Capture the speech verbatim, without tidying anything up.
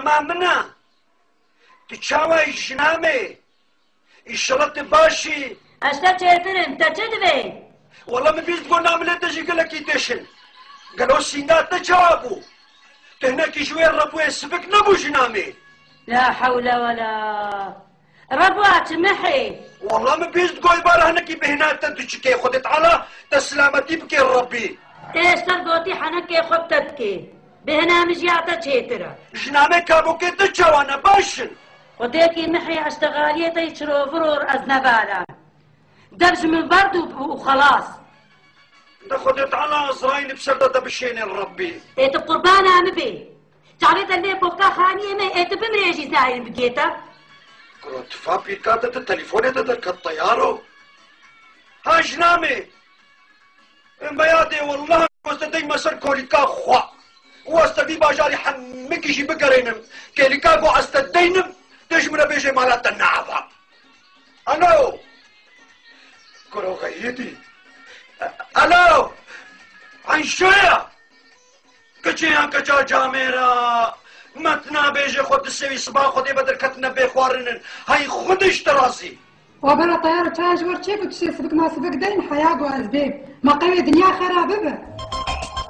ما منا تشاوي جنامي الشرط باشي اشتا چهترم تا چه دوی؟ والله من بيز تقول نعمل تجي قال لك يدشن قالوا سينات تجابو تهناك شوي الربو يسبك نبو جنامي لا حول ولا ربوات محي والله ما بيز تقول بارا هناك بهنات تدشكي خدت على تسلامتي بكي ربي ايش تربوتي حنكي خبتتكي بهنا مجيعتا چهترا جنامي كابو كي تجاوانا باشن خديكي محي اشتغاليتي شروفرور ازنبالا دبج من برد وخلاص ده خدت على ازرايل بسردة بشين الربي ايت قربانا مبي تعريت اللي بوكا خانية ما ايت بمريجي زاين بقيتا كنت فابي كاتت التليفون تدرك الطيارو ها جنامي بيادي والله واستدي مسر كوليكا خوا واستدي باجاري حمكي جي بقرينم كوليكا قو استدينم تجمنا بيجي مالات النعفة الو كرو غيدي الو عن شوية كجيها كجا جاميرا متنا بيجي خود السوي صباح خودي بدر كتنا بيخوارنن هاي خودش تراسي وبلا طيارة تاج ورشيك وتشي سبك ما سبك دين حياة وأسباب ما قوي دنيا خرابة.